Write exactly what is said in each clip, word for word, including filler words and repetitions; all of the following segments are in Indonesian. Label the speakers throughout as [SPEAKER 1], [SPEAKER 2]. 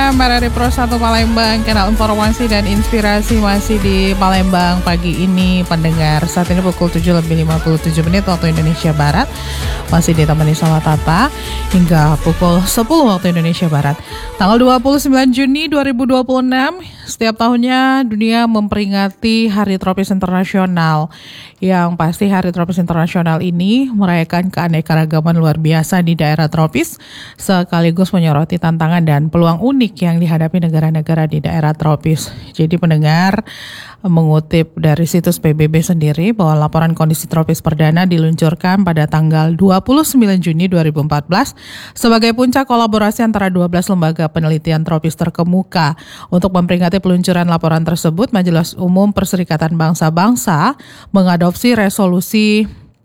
[SPEAKER 1] malam, berada di Pro satu Palembang, kanal informasi dan inspirasi masih di Palembang pagi ini pendengar. Saat ini pukul tujuh lebih lima puluh tujuh menit waktu Indonesia Barat. Masih ditemani sama Tata hingga pukul sepuluh waktu Indonesia Barat. Tanggal dua puluh sembilan Juni dua ribu dua puluh enam, setiap tahunnya dunia memperingati Hari Tropis Internasional. Yang pasti Hari Tropis Internasional ini merayakan keanekaragaman luar biasa di daerah tropis, sekaligus menyoroti tantangan dan peluang unik yang dihadapi negara-negara di daerah tropis. Jadi pendengar, mengutip dari situs P B B sendiri bahwa laporan kondisi tropis perdana diluncurkan pada tanggal dua puluh sembilan Juni dua ribu empat belas sebagai puncak kolaborasi antara dua belas lembaga penelitian tropis terkemuka. Untuk memperingati peluncuran laporan tersebut, Majelis Umum Perserikatan Bangsa-Bangsa mengadopsi resolusi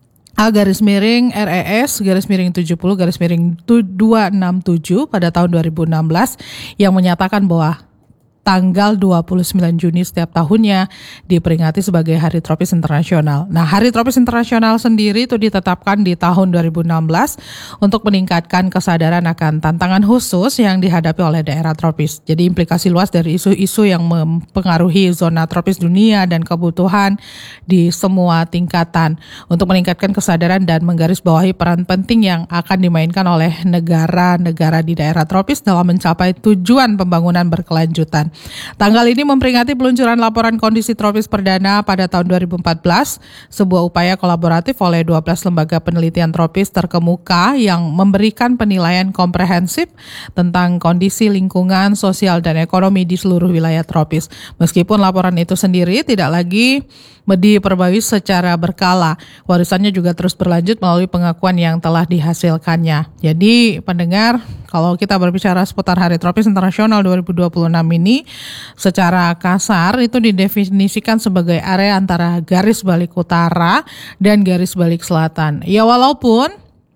[SPEAKER 1] A garis miring R E S garis miring tujuh puluh garis miring dua enam tujuh pada tahun dua ribu enam belas yang menyatakan bahwa tanggal dua puluh sembilan Juni setiap tahunnya diperingati sebagai Hari Tropis Internasional. Nah, Hari Tropis Internasional sendiri itu ditetapkan di tahun dua ribu enam belas untuk meningkatkan kesadaran akan tantangan khusus yang dihadapi oleh daerah tropis. Jadi implikasi luas dari isu-isu yang mempengaruhi zona tropis dunia dan kebutuhan di semua tingkatan untuk meningkatkan kesadaran dan menggarisbawahi peran penting yang akan dimainkan oleh negara-negara di daerah tropis dalam mencapai tujuan pembangunan berkelanjutan. Tanggal ini memperingati peluncuran laporan kondisi tropis perdana pada tahun dua ribu empat belas, sebuah upaya kolaboratif oleh dua belas lembaga penelitian tropis terkemuka yang memberikan penilaian komprehensif tentang kondisi lingkungan, sosial, dan ekonomi di seluruh wilayah tropis. Meskipun laporan itu sendiri tidak lagi diperbarui secara berkala, warisannya juga terus berlanjut melalui pengakuan yang telah dihasilkannya. Jadi pendengar, kalau kita berbicara seputar Hari Tropis Internasional dua ribu dua puluh enam ini, secara kasar itu didefinisikan sebagai area antara garis balik utara dan garis balik selatan. Ya walaupun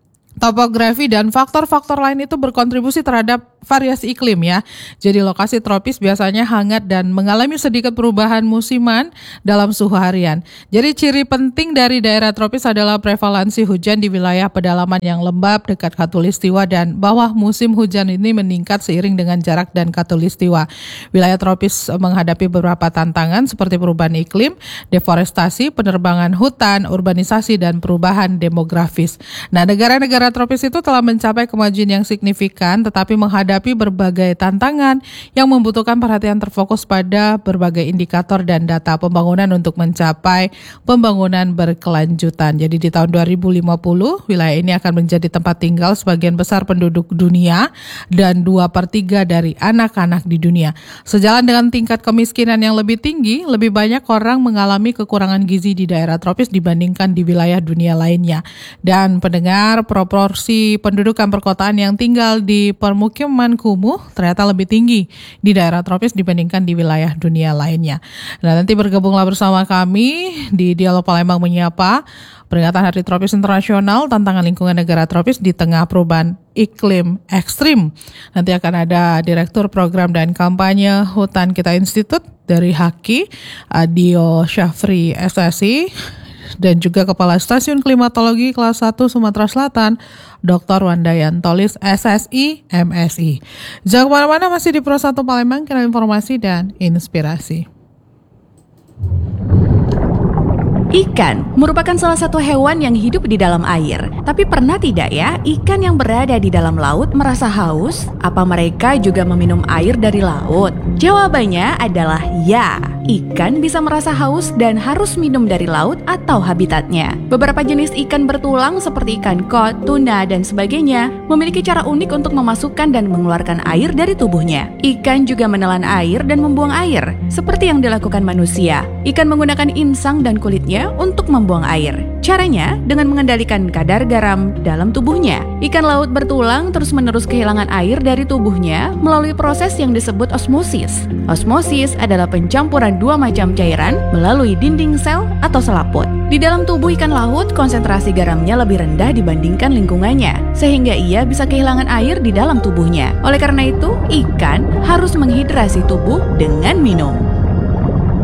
[SPEAKER 1] topografi dan faktor-faktor lain itu berkontribusi terhadap variasi iklim ya. Jadi lokasi tropis biasanya hangat dan mengalami sedikit perubahan musiman dalam suhu harian. Jadi ciri penting dari daerah tropis adalah prevalensi hujan di wilayah pedalaman yang lembab dekat khatulistiwa dan bawah musim hujan ini meningkat seiring dengan jarak dan khatulistiwa. Wilayah tropis menghadapi beberapa tantangan seperti perubahan iklim, deforestasi, penerbangan hutan, urbanisasi, dan perubahan demografis. Nah, negara-negara tropis itu telah mencapai kemajuan yang signifikan tetapi menghadapi menghadapi berbagai tantangan yang membutuhkan perhatian terfokus pada berbagai indikator dan data pembangunan untuk mencapai pembangunan berkelanjutan. Jadi di tahun dua ribu lima puluh, wilayah ini akan menjadi tempat tinggal sebagian besar penduduk dunia dan dua per tiga dari anak-anak di dunia. Sejalan dengan tingkat kemiskinan yang lebih tinggi, lebih banyak orang mengalami kekurangan gizi di daerah tropis dibandingkan di wilayah dunia lainnya. Dan pendengar, proporsi pendudukan perkotaan yang tinggal di permukiman kumuh ternyata lebih tinggi di daerah tropis dibandingkan di wilayah dunia lainnya. Nah, nanti bergabunglah bersama kami di Dialog Palembang Menyapa, peringatan Hari Tropis Internasional, tantangan lingkungan negara tropis di tengah perubahan iklim ekstrim. Nanti akan ada Direktur Program dan Kampanye Hutan Kita Institute dari Haki, Adio Syafri S S I, dan juga Kepala Stasiun Klimatologi Kelas satu Sumatera Selatan, Doktor Wanda Yantolis S S I M S I. Jangan kemana-mana, masih di Pro satu Palembang, kanal informasi dan inspirasi.
[SPEAKER 2] Ikan merupakan salah satu hewan yang hidup di dalam air. Tapi pernah tidak ya, ikan yang berada di dalam laut merasa haus? Apa mereka juga meminum air dari laut? Jawabannya adalah ya. Ikan bisa merasa haus dan harus minum dari laut atau habitatnya. Beberapa jenis ikan bertulang seperti ikan kod, tuna, dan sebagainya memiliki cara unik untuk memasukkan dan mengeluarkan air dari tubuhnya. Ikan juga menelan air dan membuang air, seperti yang dilakukan manusia. Ikan menggunakan insang dan kulitnya untuk membuang air. Caranya dengan mengendalikan kadar garam dalam tubuhnya. Ikan laut bertulang terus-menerus kehilangan air dari tubuhnya melalui proses yang disebut osmosis. Osmosis adalah pencampuran dua macam cairan melalui dinding sel atau selaput. Di dalam tubuh ikan laut, konsentrasi garamnya lebih rendah dibandingkan lingkungannya, sehingga ia bisa kehilangan air di dalam tubuhnya. Oleh karena itu, ikan harus menghidrasi tubuh dengan minum.